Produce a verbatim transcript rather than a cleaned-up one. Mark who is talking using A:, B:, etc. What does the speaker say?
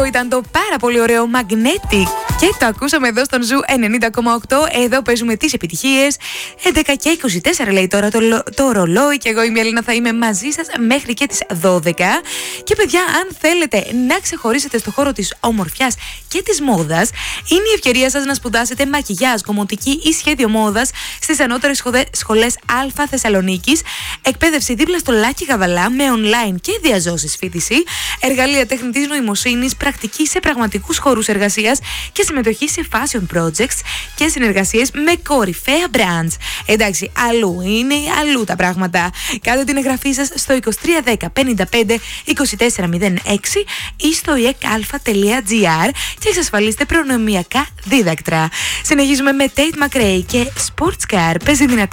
A: Αυτό ήταν το πάρα πολύ ωραίο Magnetic και το ακούσαμε εδώ στον Ζου ενενήντα κόμμα οκτώ. Εδώ παίζουμε τις επιτυχίες. έντεκα και είκοσι τέσσερα λέει τώρα το, το ρολόι και εγώ η Έλληνα θα είμαι μαζί σας μέχρι και τις δώδεκα. Και παιδιά, αν θέλετε να ξεχωρίσετε στο χώρο της ομορφιάς και της μόδας, είναι η ευκαιρία σας να σπουδάσετε μακιγιάζ, κομμωτική ή σχέδιο μόδας στις ανώτερες σχολές Α Θεσσαλονίκης. Εκπαίδευση δίπλα στο Λάκη Γαβαλά με online και διαζώσεις φοιτηση. Εργαλεία τεχνητής νοημοσύνης, πρακτική σε πραγματικούς χώρους εργασίας και συμμετοχή σε fashion projects και συνεργασίες με κορυφαία brands. Εντάξει, αλλού είναι, αλλού τα πράγματα. Κάντε την εγγραφή σας στο είκοσι τρία δέκα πενήντα πέντε είκοσι τέσσερα μηδέν έξι ή στο ι εκ αλφα τελεία τζι άρ και εξασφαλίστε προνομιακά δίδακτρα. Συνεχίζουμε με Tate McRae και Sports Car. Παίζει δυνατά.